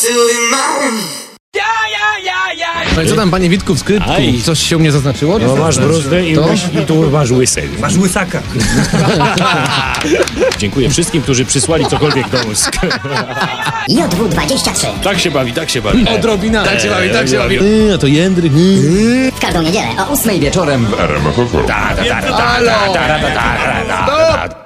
No i co tam, panie Witku, w skrytku? Aj. Coś się u mnie zaznaczyło? No masz bruzdę i tu masz łysę. Masz łysaka. Dziękuję wszystkim, którzy przysłali cokolwiek do mózg. JW23 Tak się bawi, tak się bawi. Odrobina. Tak się bawi, tak się bawi. A to Jędryk. w każdą niedzielę o 8 wieczorem. Ta, ta, ta, ta, ta, ta, ta, ta, ta, ta, ta, ta, ta.